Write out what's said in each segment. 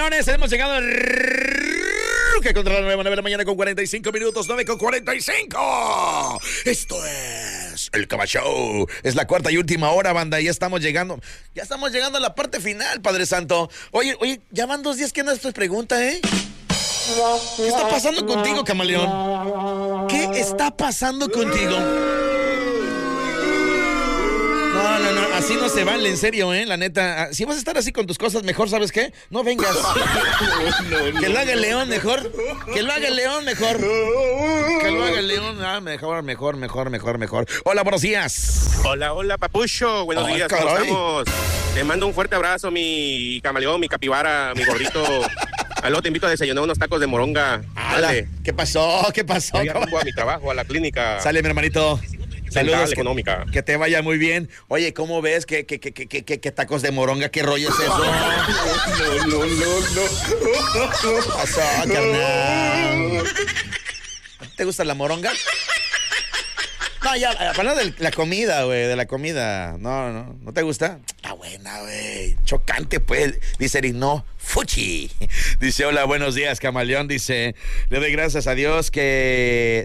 señores, hemos llegado al que contra las 9 de la mañana con 45 minutos, 9 con 45. Esto es el Cama Show. Es la cuarta y última hora, banda. Ya estamos llegando a la parte final, Padre Santo. Oye, ya van 2 días que no esto pregunta, ¿eh? ¿Qué está pasando contigo, camaleón? ¿Qué está pasando contigo? No, así no se vale, en serio, la neta. Si vas a estar así con tus cosas, mejor, ¿sabes qué? No vengas. Que lo haga el león mejor. Que lo haga el león mejor. Que lo haga el león. Mejor. Hola, buenos días. Hola, papucho. Buenos días, ¿cómo estamos? Te mando un fuerte abrazo, mi camaleón, mi capibara, mi gordito. Aló, te invito a desayunar unos tacos de moronga. Dale. ¿Qué pasó? Ya rumbo a mi trabajo, a la clínica. Sale, mi hermanito. Saludos, económica. Que te vaya muy bien. Oye, ¿cómo ves? ¿Qué tacos de moronga? ¿Qué rollo es eso? No. Pasó, carnal. ¿Te gusta la moronga? No, ya, hablando de la comida, güey, de la comida. ¿No te gusta? Está buena, güey. Chocante, pues. Dice Eric, no, fuchi. Dice, hola, buenos días, camaleón. Dice, le doy gracias a Dios que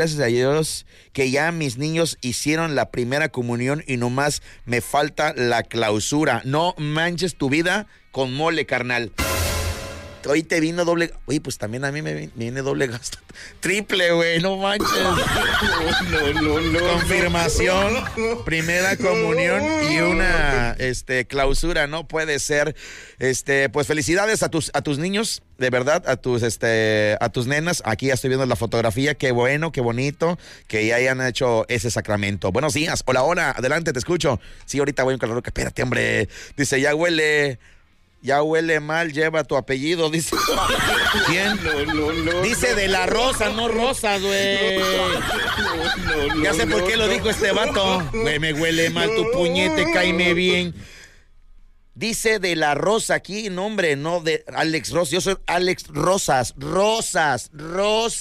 ya mis niños hicieron la primera comunión y nomás me falta la clausura. No manches tu vida con mole, carnal. Hoy te vino doble. Oye, pues también a mí me viene doble gasto. Triple, güey, no manches. No. Confirmación, primera comunión y una clausura, no puede ser. Pues felicidades a tus niños, de verdad, a tus nenas. Aquí ya estoy viendo la fotografía, qué bueno, qué bonito que ya hayan hecho ese sacramento. Buenos días, hola, adelante, te escucho. Sí, ahorita voy a un calor, espérate, hombre. Dice, ya huele mal, lleva tu apellido, dice. ¿Quién? No. Dice de la Rosa, no Rosas, güey. Ya sé por qué lo dijo este vato. Güey, me huele mal tu puñete, cáeme bien. Dice de la Rosa aquí, nombre, no de Alex Ross. Yo soy Alex Rosas. No.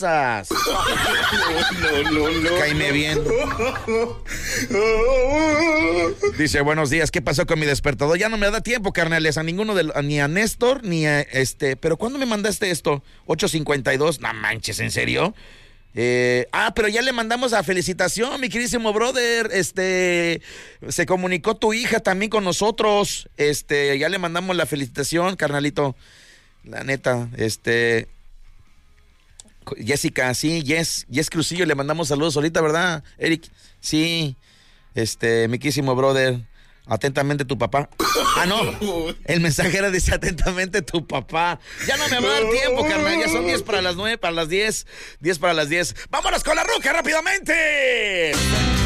Cáeme bien. Dice, buenos días, ¿qué pasó con mi despertador? Ya no me da tiempo, carnales, a ninguno ni a Néstor, ni a ¿pero cuándo me mandaste esto? 8:52, no manches, ¿en serio? Pero ya le mandamos a felicitación, mi queridísimo brother. Se comunicó tu hija también con nosotros. Ya le mandamos la felicitación, carnalito. La neta, Jessica, sí, Yes Crucillo, le mandamos saludos ahorita, ¿verdad, Eric? Sí, mi queridísimo brother. Atentamente tu papá. No. El mensajero dice atentamente tu papá. Ya no me va a dar tiempo, carnal. Ya son 10 para las 9, para las 10. 10 para las 10. ¡Vámonos con la ruca rápidamente!